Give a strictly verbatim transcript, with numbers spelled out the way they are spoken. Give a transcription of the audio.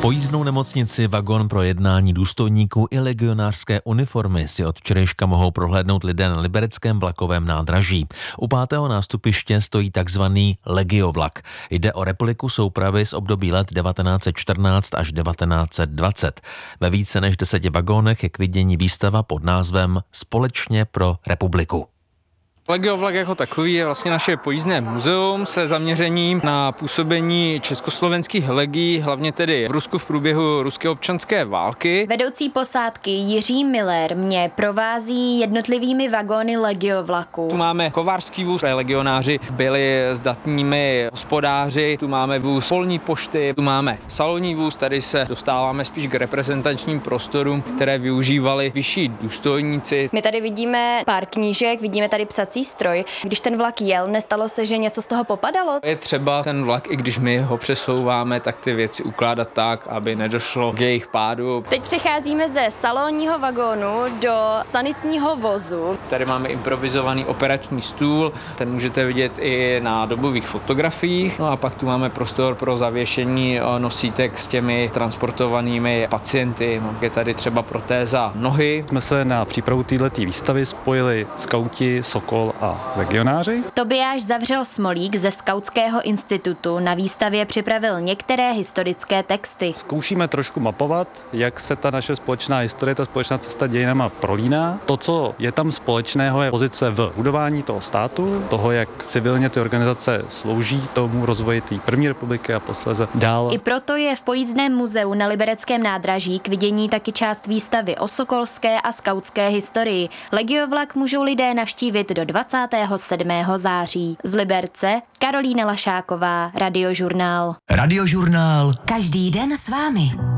Pojízdnou nemocnici, vagon pro jednání důstojníků i legionářské uniformy si od včerejška mohou prohlédnout lidé na libereckém vlakovém nádraží. U pátého nástupiště stojí takzvaný legiovlak. Jde o repliku soupravy z období let devatenáct set čtrnáct až devatenáct set dvacet. Ve více než deseti vagónech je k vidění výstava pod názvem Společně pro republiku. Legiovlak jako takový je vlastně naše pojízdné muzeum se zaměřením na působení československých legií, hlavně tedy v Rusku v průběhu ruské občanské války. Vedoucí posádky Jiří Miller mě provází jednotlivými vagóny legiovlaku. Tu máme kovářský vůz, legionáři byli zdatními hospodáři, tu máme vůz polní pošty, tu máme salonní vůz, tady se dostáváme spíš k reprezentačním prostorům, které využívali vyšší důstojníci. My tady vidíme pár knížek, vidíme tady psací stroj. Když ten vlak jel, nestalo se, že něco z toho popadalo? Je třeba ten vlak, i když my ho přesouváme, tak ty věci ukládat tak, aby nedošlo k jejich pádu. Teď přecházíme ze salonního vagónu do sanitního vozu. Tady máme improvizovaný operační stůl, ten můžete vidět i na dobových fotografiích. No a pak tu máme prostor pro zavěšení nosítek s těmi transportovanými pacienty. Je tady třeba protéza nohy. Jsme se na přípravu této výstavy spojili skauti, Sokol a legionáři. Tobiáš Zavřel Smolík ze Skautského institutu na výstavě připravil některé historické texty. Zkoušíme trošku mapovat, jak se ta naše společná historie, ta společná cesta dějinama prolíná. To, co je tam společného, je pozice v budování toho státu, toho, jak civilně ty organizace slouží tomu rozvoji té první republiky a posléze dál. I proto je v Pojízdném muzeu na Libereckém nádraží k vidění taky část výstavy o sokolské a skautské historii. Legiovlak můžou lidé navštívit do dvacátého sedmého září. Z Liberce Karolína Lašáková, Radiožurnál. Radiožurnál. Každý den s vámi.